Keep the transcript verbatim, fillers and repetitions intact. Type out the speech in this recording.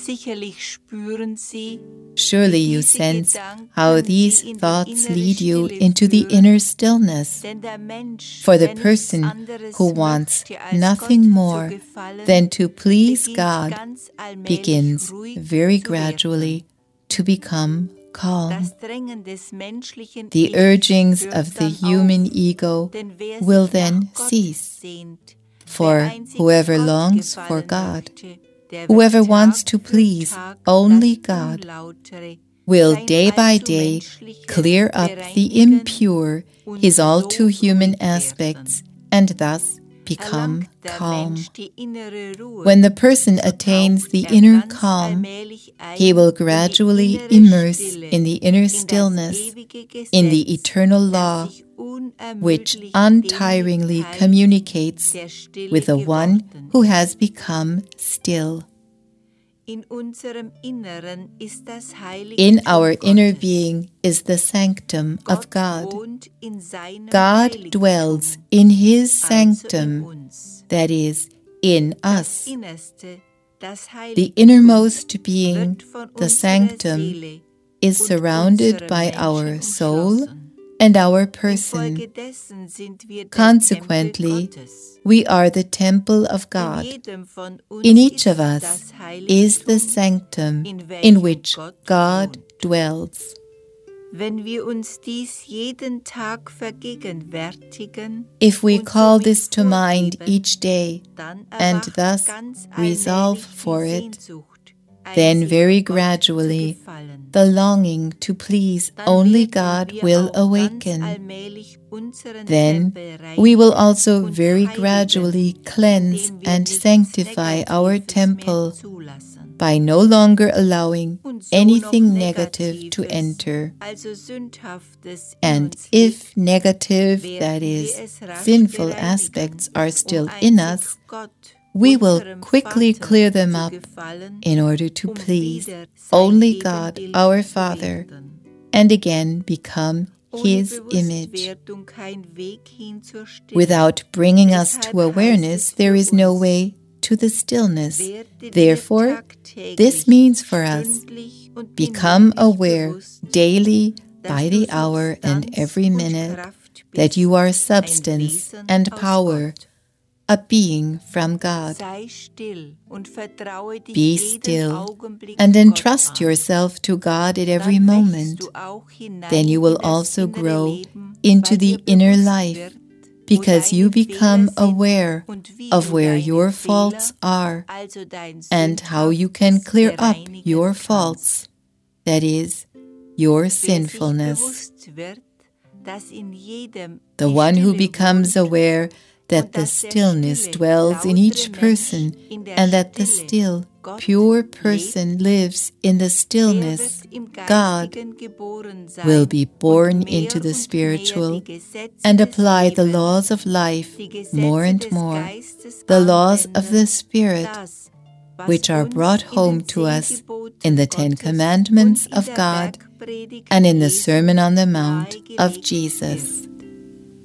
Surely you sense how these thoughts lead you into the inner stillness. For the person who wants nothing more than to please God begins very gradually to become calm. The urgings of the human ego will then cease. For whoever longs for God, whoever wants to please only God, will day by day clear up the impure, his all too human aspects, and thus become calm. When the person attains the inner calm, he will gradually immerse in the inner stillness, in the eternal law, which untiringly communicates with the one who has become still. In our inner being is the sanctum of God. God dwells in His sanctum, that is, in us. The innermost being, the sanctum, is surrounded by our soul and our person. Consequently, we are the temple of God. In each of us is the sanctum in which God dwells. If we call this to mind each day and thus resolve for it, then very gradually the longing to please only God will awaken. Then we will also very gradually cleanse and sanctify our temple by no longer allowing anything negative to enter. And if negative, that is, sinful aspects are still in us, we will quickly clear them up in order to please only God, our Father, and again become His image. Without bringing us to awareness, there is no way to the stillness. Therefore, this means for us, become aware daily, by the hour and every minute, that you are substance and power, a being from God. Be still and entrust yourself to God at every moment. Then you will also grow into the inner life, because you become aware of where your faults are and how you can clear up your faults, that is, your sinfulness. The one who becomes aware that the stillness dwells in each person, and that the still, pure person lives in the stillness, God, will be born into the spiritual and apply the laws of life more and more, the laws of the Spirit, which are brought home to us in the Ten Commandments of God and in the Sermon on the Mount of Jesus.